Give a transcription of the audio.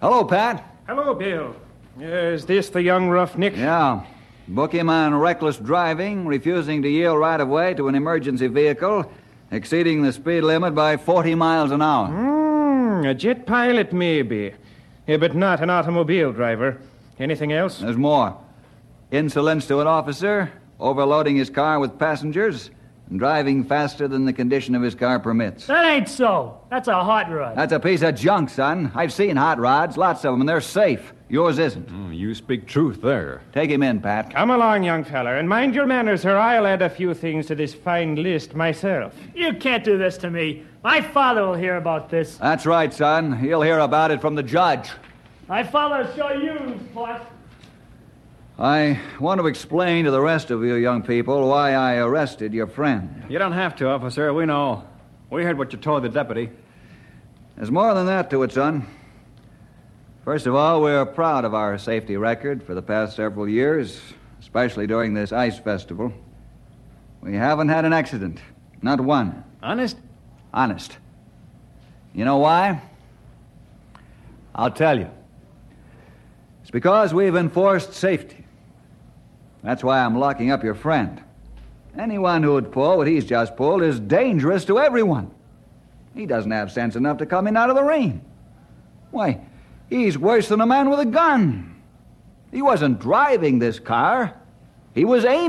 Hello, Pat. Hello, Bill. Is this the young roughneck? Yeah. Book him on reckless driving, refusing to yield right-of-way to an emergency vehicle, exceeding the speed limit by 40 miles an hour. A jet pilot, maybe. But not an automobile driver. Anything else? There's more. Insolence to an officer, overloading his car with passengers, and driving faster than the condition of his car permits. That ain't so. That's a hot rod. That's a piece of junk, son. I've seen hot rods, lots of them, and they're safe. Yours isn't. You speak truth there. Take him in, Pat. Come along, young feller, and mind your manners, or I'll add a few things to this fine list myself. You can't do this to me. My father will hear about this. That's right, son. He'll hear about it from the judge. My father will show you, what? I want to explain to the rest of you young people why I arrested your friend. You don't have to, officer. We know. We heard what you told the deputy. There's more than that to it, son. First of all, we're proud of our safety record for the past several years, especially during this ice festival. We haven't had an accident. Not one. Honest? Honest. You know why? I'll tell you. It's because we've enforced safety. That's why I'm locking up your friend. Anyone who would pull what he's just pulled is dangerous to everyone. He doesn't have sense enough to come in out of the rain. Why, he's worse than a man with a gun. He wasn't driving this car. He was aiming.